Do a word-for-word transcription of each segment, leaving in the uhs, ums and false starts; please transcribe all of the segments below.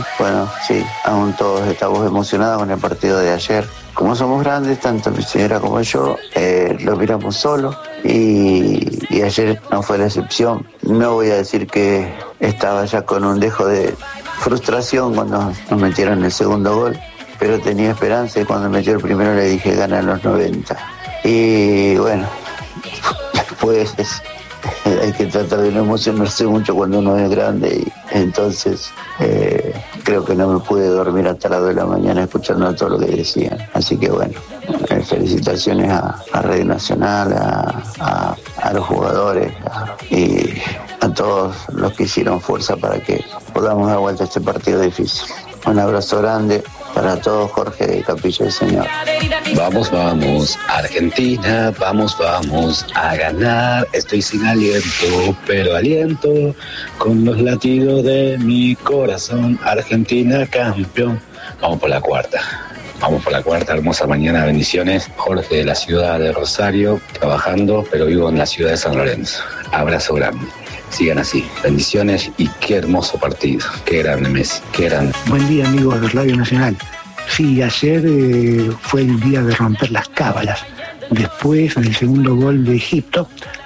Bueno, sí, aún todos estamos emocionados con el partido de ayer. Como somos grandes, tanto mi señora como yo, eh, lo miramos solo y, y ayer no fue la excepción. No voy a decir que estaba ya con un dejo de frustración cuando nos metieron el segundo gol, pero tenía esperanza y cuando metió el primero le dije ganan los noventa. Y bueno, pues hay que tratar de no emocionarse mucho cuando uno es grande y entonces eh, creo que no me pude dormir hasta las dos de la mañana escuchando todo lo que decían. Así que bueno, eh, felicitaciones a, a Radio Nacional, a, a, a los jugadores a, y a todos los que hicieron fuerza para que podamos dar vuelta a este partido difícil. Un abrazo grande para todos, Jorge de Capilla del Señor. Vamos, vamos, Argentina, vamos, vamos a ganar. Estoy sin aliento, pero aliento con los latidos de mi corazón. Argentina campeón. Vamos por la cuarta. Vamos por la cuarta, hermosa mañana, bendiciones. Jorge de la ciudad de Rosario, trabajando, pero vivo en la ciudad de San Lorenzo. Abrazo grande. Sigan así, bendiciones y qué hermoso partido, qué grande Messi, qué grande. Buen día, amigos de Radio Nacional. Sí, ayer eh, fue el día de romper las cábalas. Después, en el segundo gol de Egipto,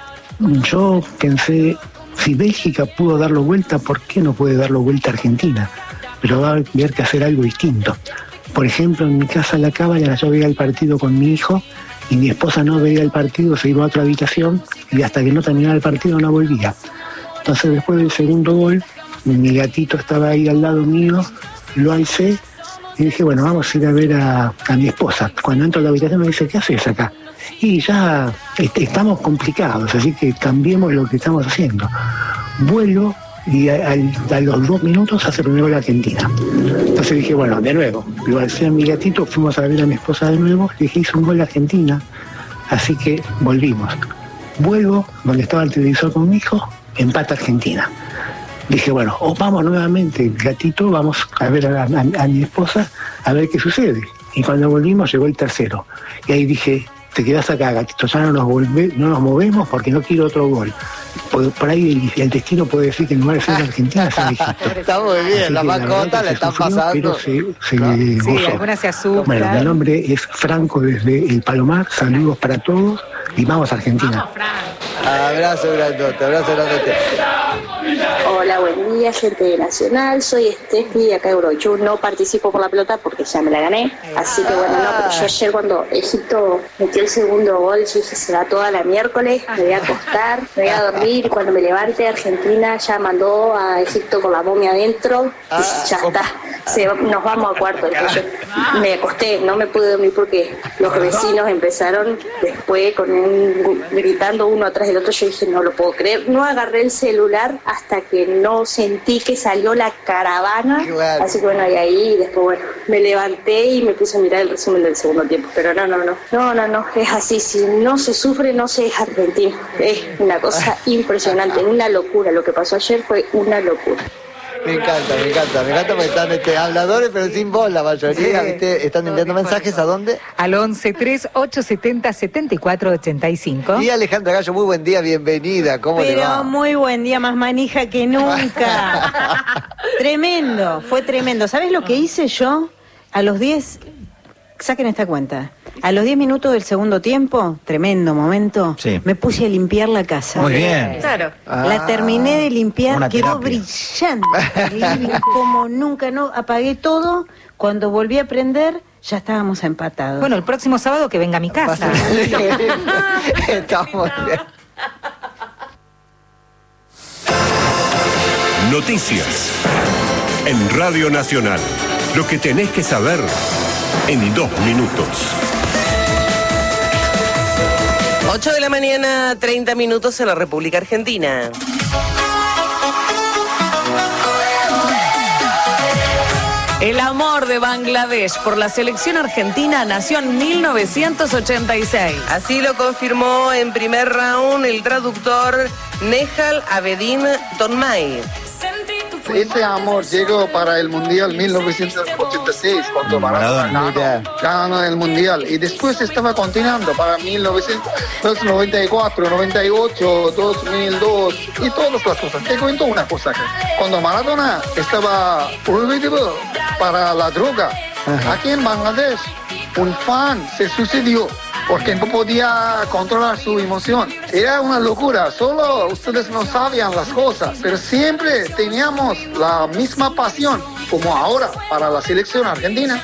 yo pensé, si Bélgica pudo darlo vuelta, ¿por qué no puede darlo vuelta Argentina? Pero va a haber que hacer algo distinto. Por ejemplo, en mi casa la cábala, yo veía el partido con mi hijo y mi esposa no veía el partido, se iba a otra habitación y hasta que no terminara el partido no volvía. Entonces después del segundo gol, mi gatito estaba ahí al lado mío, lo alcé y dije, bueno, vamos a ir a ver a, a mi esposa. Cuando entro a la habitación me dice, ¿qué haces acá? Y ya est- estamos complicados, así que cambiemos lo que estamos haciendo. Vuelo y a, a, a los dos minutos hace el primer gol Argentina. Entonces dije, bueno, de nuevo, lo alcé a mi gatito, fuimos a ver a mi esposa de nuevo, le dije, hizo un gol Argentina, así que volvimos. Vuelvo donde estaba el televisor con mi hijo, empata Argentina. Dije, bueno, o vamos nuevamente, gatito, vamos a ver a, a, a mi esposa, a ver qué sucede. Y cuando volvimos llegó el tercero. Y ahí dije, te quedás acá, gatito, ya no nos, volve, no nos movemos porque no quiero otro gol. Por, por ahí el, el destino puede decir que en lugar de ser Argentina, sea Egipto. Está muy bien, así la mascota la están sufrió, pasando. Pero se, se ¿no? gozó. Sí, algunas se asustan. Bueno, mi nombre es Franco desde El Palomar, saludos para todos y vamos a Argentina. Vamos, Fran. Abrazo grandote, abrazo grandote. Hola, buen día, gente de Nacional. Soy Steffi, acá de Uruguay. No participo por la pelota porque ya me la gané. Así que bueno, no, pero yo ayer cuando Egipto metió el segundo gol, yo dije, se va toda la miércoles, me voy a acostar, me voy a dormir. Y cuando me levante, Argentina ya mandó a Egipto con la momia adentro. Y ya está, se, nos vamos a cuarto. Entonces me acosté, no me pude dormir porque los vecinos empezaron después con un, gritando uno atrás del otro. Yo dije, no lo puedo creer. No agarré el celular hasta que no sentí que salió la caravana. Claro. Así que bueno, y ahí después bueno, me levanté y me puse a mirar el resumen del segundo tiempo. Pero no, no, no, no, no, no, es así. Si no se sufre, no se es argentino. Es una cosa impresionante, una locura. Lo que pasó ayer fue una locura. Me encanta, me encanta, me encanta porque están este, habladores, pero sin voz la mayoría, sí. ¿Viste? Están enviando mensajes, ¿a dónde? Al once tres ocho setenta setenta y cuatro ochenta y cinco. Y Alejandra Gallo, muy buen día, bienvenida, ¿cómo pero le va? Pero muy buen día, más manija que nunca. Tremendo, fue tremendo. ¿Sabes lo que hice yo? A los diez, saquen esta cuenta, a los diez minutos del segundo tiempo, tremendo momento, sí. Me puse a limpiar la casa. Muy bien. Claro. Ah, la terminé de limpiar, quedó terapia. Brillante, como nunca, no apagué todo, cuando volví a prender, ya estábamos empatados. Bueno, el próximo sábado que venga a mi casa. Estamos bien. Noticias en Radio Nacional. Lo que tenés que saber en dos minutos. ocho de la mañana, treinta minutos en la República Argentina. El amor de Bangladesh por la selección argentina nació en mil novecientos ochenta y seis. Así lo confirmó en primer round el traductor Nehal Abedin Tonmay. ese amor llegó para el Mundial mil novecientos ochenta y seis, cuando Maradona ganó, ganó el Mundial. Y después estaba continuando para mil novecientos noventa y cuatro, noventa y ocho, dos mil dos y todas las cosas. Te cuento una cosa. Cuando Maradona estaba prohibido para la droga, ajá, aquí en Bangladesh, un fan se sucedió porque no podía controlar su emoción. Era una locura, solo ustedes no sabían las cosas, pero siempre teníamos la misma pasión como ahora para la selección argentina.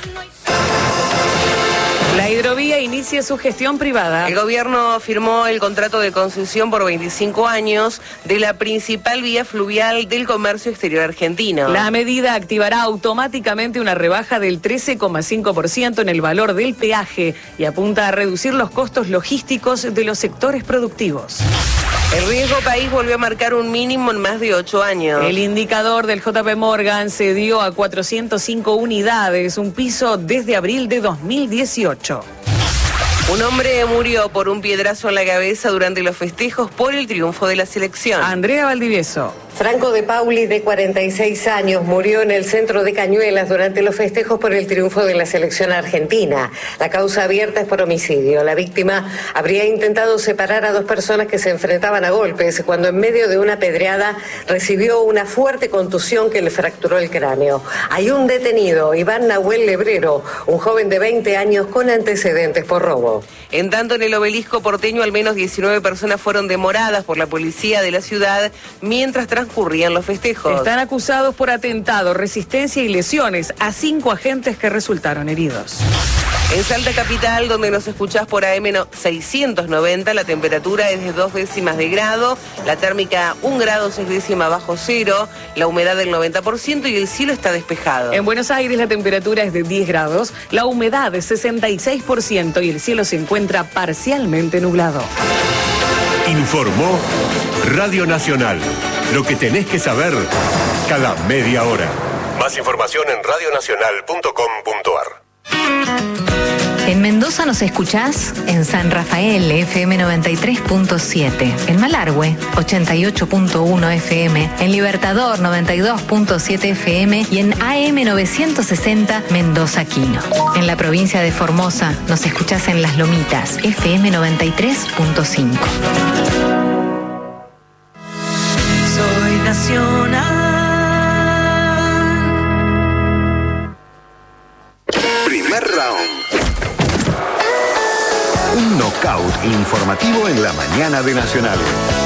La hidrovía inicia su gestión privada. El gobierno firmó el contrato de concesión por veinticinco años de la principal vía fluvial del comercio exterior argentino. La medida activará automáticamente una rebaja del trece coma cinco por ciento en el valor del peaje y apunta a reducir los costos logísticos de los sectores productivos. El riesgo país volvió a marcar un mínimo en más de ocho años. El indicador del J P Morgan se dio a cuatrocientas cinco unidades, un piso desde abril de dos mil dieciocho. Un hombre murió por un piedrazo en la cabeza durante los festejos por el triunfo de la selección. Andrea Valdivieso. Franco de Pauli, de cuarenta y seis años, murió en el centro de Cañuelas durante los festejos por el triunfo de la selección argentina. La causa abierta es por homicidio. La víctima habría intentado separar a dos personas que se enfrentaban a golpes cuando en medio de una pedreada recibió una fuerte contusión que le fracturó el cráneo. Hay un detenido, Iván Nahuel Lebrero, un joven de veinte años con antecedentes por robo. En tanto, en el obelisco porteño, al menos diecinueve personas fueron demoradas por la policía de la ciudad mientras transcurrían los festejos. Están acusados por atentado, resistencia y lesiones a cinco agentes que resultaron heridos. En Salta Capital, donde nos escuchás por A M seiscientos noventa, la temperatura es de dos décimas de grado, la térmica un grado seis décimas bajo cero, la humedad del noventa por ciento y el cielo está despejado. En Buenos Aires la temperatura es de diez grados, la humedad es sesenta y seis por ciento y el cielo se encuentra parcialmente nublado. Informó Radio Nacional. Lo que tenés que saber cada media hora. Más información en radionacional punto com punto ar. En Mendoza nos escuchás en San Rafael, F M noventa y tres punto siete, en Malargüe, ochenta y ocho punto uno F M, en Libertador, noventa y dos punto siete F M y en A M novecientos sesenta Mendoza Quino. En la provincia de Formosa nos escuchás en Las Lomitas, F M noventa y tres punto cinco. Soy nacional. Primer round. Un knockout informativo en la mañana de Nacional.